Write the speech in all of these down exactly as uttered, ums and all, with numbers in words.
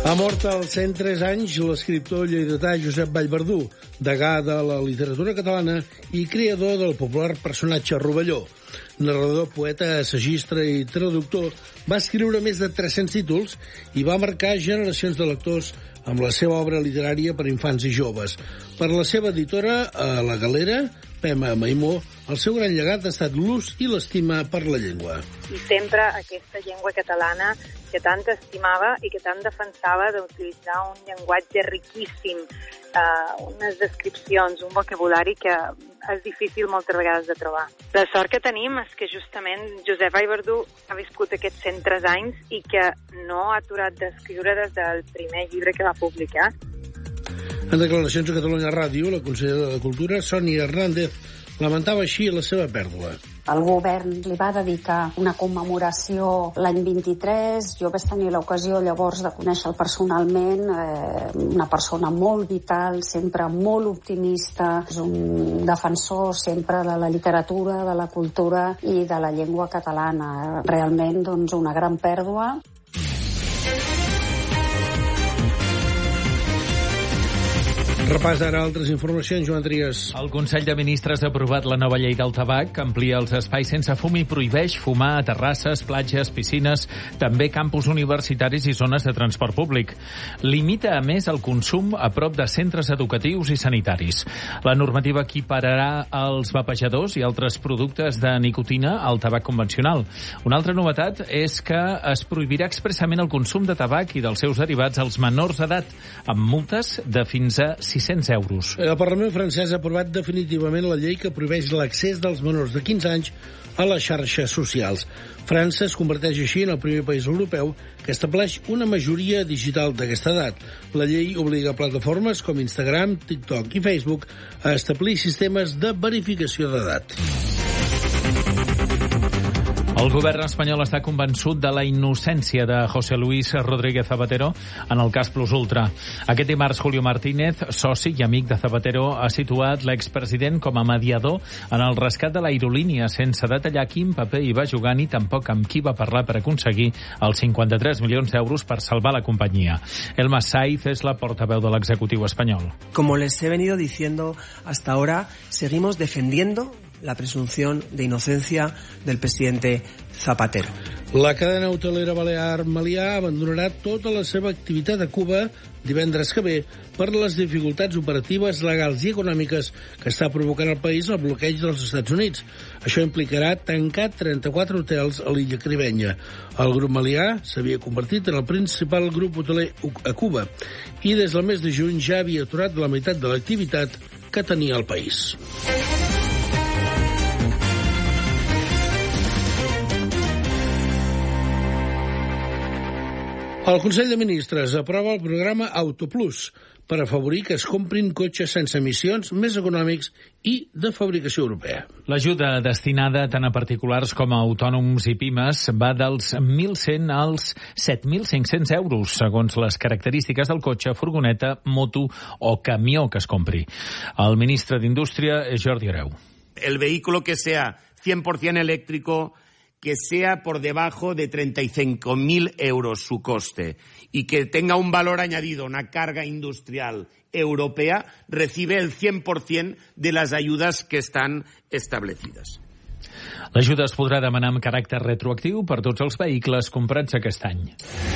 Ha mort als cent tres anys l'escriptor lleidatà Josep Vallverdú, degà de la literatura catalana i creador del popular personatge Rovelló. Narrador, poeta, assagistre i traductor, va escriure més de tres-cents títols i va marcar generacions de lectors amb la seva obra literària per infants i joves. Per la seva editora, a La Galera, Pema Maimó, el seu gran llegat ha estat l'ús i l'estima per la llengua. I sempre aquesta llengua catalana que tant estimava i que tant defensava d'utilitzar un llenguatge riquíssim, eh, unes descripcions, un vocabulari que és difícil moltes vegades de trobar. La sort que tenim és que justament Josep Vallverdú ha viscut aquests cent tres anys i que no ha aturat d'escriure des del primer llibre que va publicar. En declaracions a Catalunya Ràdio, la consellera de Cultura, Sònia Hernández, lamentava així la seva pèrdua. El govern li va dedicar una commemoració l'any vint-i-tres. Jo vaig tenir l'ocasió llavors de conèixer-lo personalment, eh, una persona molt vital, sempre molt optimista, és un defensor sempre de la literatura, de la cultura i de la llengua catalana. Realment, doncs, una gran pèrdua. Repàs ara altres informacions, Joan Trias. El Consell de Ministres ha aprovat la nova llei del tabac, que amplia els espais sense fum i prohibeix fumar a terrasses, platges, piscines, també campus universitaris i zones de transport públic. Limita, a més, el consum a prop de centres educatius i sanitaris. La normativa equipararà els vapejadors i altres productes de nicotina al tabac convencional. Una altra novetat és que es prohibirà expressament el consum de tabac i dels seus derivats als menors d'edat, amb multes de fins a sis-cents euros. El Parlament francès ha aprovat definitivament la llei que prohibeix l'accés dels menors de quinze anys a les xarxes socials. França es converteix així en el primer país europeu que estableix una majoria digital d'aquesta edat. La llei obliga plataformes com Instagram, TikTok i Facebook a establir sistemes de verificació d'edat. El govern espanyol està convençut de la innocència de José Luis Rodríguez Zapatero en el cas Plus Ultra. Aquest dimarts, Julio Martínez, soci i amic de Zapatero, ha situat l'expresident com a mediador en el rescat de l'aerolínia, sense detallar quin paper hi va jugar ni tampoc amb qui va parlar per aconseguir els cinquanta-tres milions d'euros per salvar la companyia. Elma Saiz és la portaveu de l'executiu espanyol. Como les he venido diciendo hasta ahora, seguimos defendiendo la presunción de inocencia del presidente Zapatero. La cadena hotelera balear Melià abandonarà tota la seva activitat a Cuba divendres que ve per les dificultats operatives, legals i econòmiques que està provocant al país el bloqueig dels Estats Units. Això implicarà tancar trenta-quatre hotels a l'illa caribenya. El grup Melià s'havia convertit en el principal grup hoteler a Cuba i des del mes de juny ja havia aturat la meitat de l'activitat que tenia el país. El Consell de Ministres aprova el programa Autoplus per afavorir que es comprin cotxes sense emissions més econòmics i de fabricació europea. L'ajuda destinada tant a particulars com a autònoms i pimes va dels mil cent als set mil cinc-cents euros, segons les característiques del cotxe, furgoneta, moto o camió que es compri. El ministre d'Indústria és Jordi Hereu. El vehículo que sea cien por ciento eléctrico, que sea por debajo de treinta y cinco mil euros su coste y que tenga un valor añadido, una carga industrial europea, recibe el cien por ciento de las ayudas que están establecidas. L'ajuda es podrà demanar amb caràcter retroactiu per tots els vehicles comprats aquest any.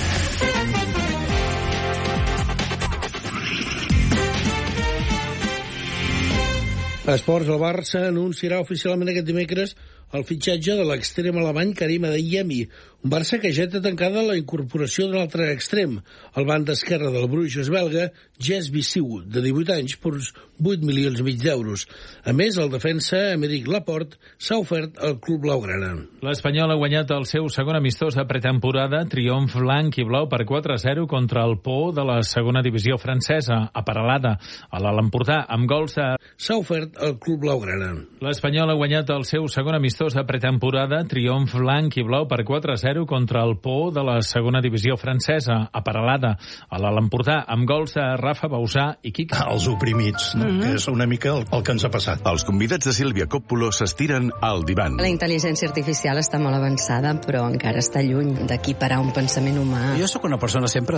Esports, el Barça anunciarà oficialment aquest dimecres el fitxatge de l'extrem alemany Karim Adeyemi, un Barça que ja té tancada la incorporació d'un altre extrem, el banda esquerre del Bruges belga, Jess Bissiou, de divuit anys, per vuit milions i mig d'euros. A més, el defensa Aymeric Laporte s'ha ofert al club blaugrana. L'Espanyol ha guanyat el seu segon amistós de pretemporada, triomf blanc i blau per quatre a zero contra el Pau de la segona divisió francesa, a Peralada, a l'Empordà, amb gols de... S'ha ofert al club blaugrana. L'Espanyol ha guanyat el seu segon amistós de pretemporada, triomf blanc i blau per quatre a zero contra el Pau de la segona divisió francesa, a Peralada, a l'Empordà, amb gols de Rafa Bausà i Quique. Els oprimits, no? Mm-hmm. Que és una mica el, el que ens ha passat. Els convidats de Sílvia Coppolo s'estiren al divan. La intel·ligència artificial està molt avançada, però encara està lluny d'equiparar un pensament humà. Jo sóc una persona sempre